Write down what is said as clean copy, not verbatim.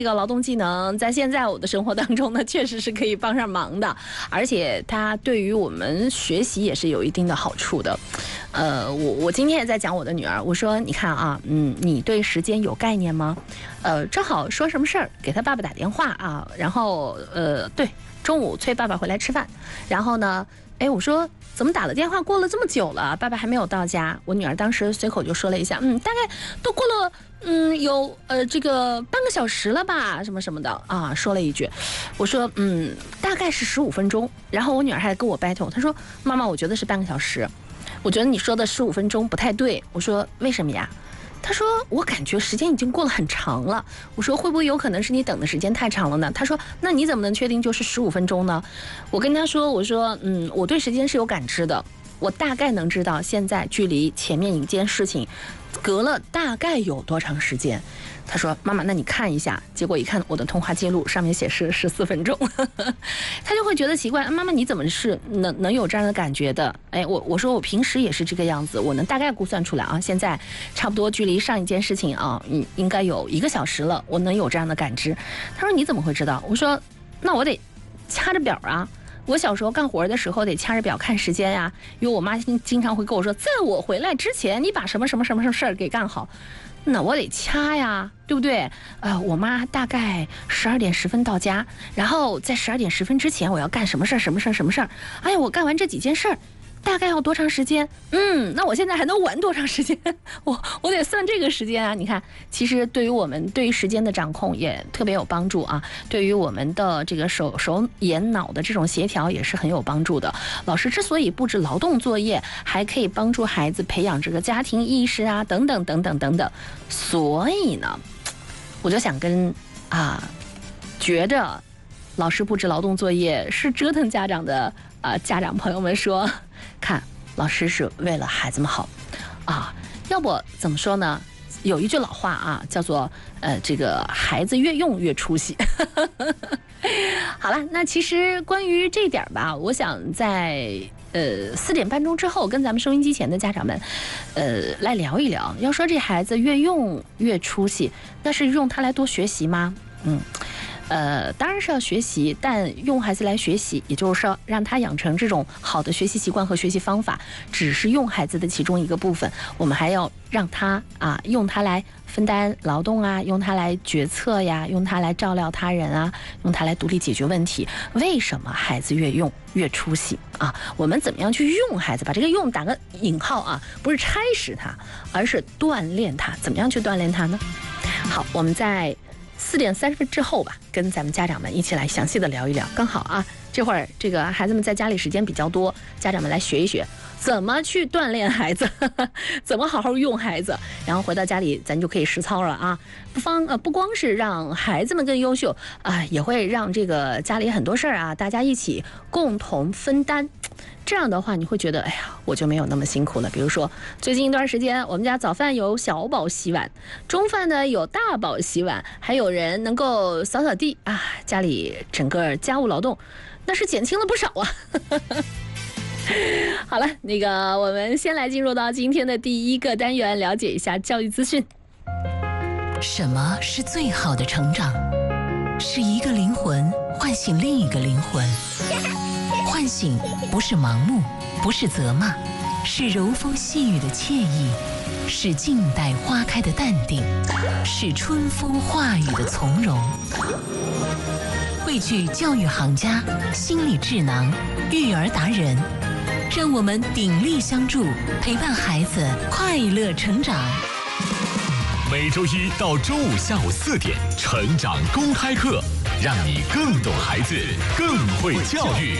这个劳动技能在现在我的生活当中呢，确实是可以帮上忙的，而且它对于我们学习也是有一定的好处的。我今天也在讲我的女儿，我说你看啊，你对时间有概念吗？正好说什么事儿，给他爸爸打电话啊，然后对，中午催爸爸回来吃饭，然后呢，我说怎么打了电话过了这么久了，爸爸还没有到家？我女儿当时随口就说了一下，大概都过了。有这个半个小时了吧，什么什么的啊，说了一句，我说大概是15分钟，然后我女儿还跟我 battle， 她说妈妈，我觉得是半个小时，我觉得你说的15分钟不太对，我说为什么呀？她说我感觉时间已经过了很长了，我说会不会有可能是你等的时间太长了呢？她说那你怎么能确定就是15分钟呢？我跟她说，我说我对时间是有感知的，我大概能知道现在距离前面一件事情隔了大概有多长时间。他说妈妈那你看一下，结果一看我的通话记录上面写是14分钟他就会觉得奇怪，妈妈你怎么是能有这样的感觉的？我说我平时也是这个样子，我能大概估算出来啊，现在差不多距离上一件事情啊应该有1个小时了，我能有这样的感知。他说你怎么会知道？我说那我得掐着表啊，我小时候干活的时候得掐着表看时间呀，因为我妈经常会跟我说，在我回来之前你把什么什么什么事儿给干好，那我得掐呀，对不对？我妈大概12点10分到家，然后在12点10分之前我要干什么事儿什么事儿什么事儿，哎呀，我干完这几件事儿大概要多长时间？那我现在还能玩多长时间？我得算这个时间啊！你看，其实对于我们对于时间的掌控也特别有帮助啊，对于我们的这个手眼脑的这种协调也是很有帮助的。老师之所以布置劳动作业，还可以帮助孩子培养这个家庭意识啊，等等等等等等。所以呢，我就想跟觉得老师布置劳动作业是折腾家长的家长朋友们说，看老师是为了孩子们好啊，要不怎么说呢？有一句老话啊，叫做这个孩子越用越出息好了，那其实关于这点吧，我想在4点半钟之后跟咱们收音机前的家长们来聊一聊。要说这孩子越用越出息，那是用他来多学习吗？当然是要学习，但用孩子来学习，也就是说让他养成这种好的学习习惯和学习方法，只是用孩子的其中一个部分，我们还要让他用他来分担劳动啊，用他来决策呀，用他来照料他人啊，用他来独立解决问题。为什么孩子越用越出息啊？我们怎么样去用孩子？把这个用打个引号啊，不是拆使他，而是锻炼他。怎么样去锻炼他呢？好，我们在4点30分之后吧，跟咱们家长们一起来详细的聊一聊。刚好啊，这会儿这个孩子们在家里时间比较多，家长们来学一学怎么去锻炼孩子怎么好好用孩子，然后回到家里咱就可以实操了啊。不光是让孩子们更优秀也会让这个家里很多事儿大家一起共同分担。这样的话你会觉得我就没有那么辛苦了。比如说最近一段时间，我们家早饭有小宝洗碗，中饭呢有大宝洗碗，还有人能够扫扫地家里整个家务劳动那是减轻了不少好了，我们先来进入到今天的第一个单元，了解一下教育资讯。 什么是最好的成长？是一个灵魂唤醒另一个灵魂。唤醒不是盲目，不是责骂，是柔风细雨的惬意，是静待花开的淡定，是春风化雨的从容。汇聚教育行家、心理智囊、育儿达人，让我们鼎力相助，陪伴孩子快乐成长。 每周一到周五下午4点，成长公开课，让你更懂孩子，更会教育。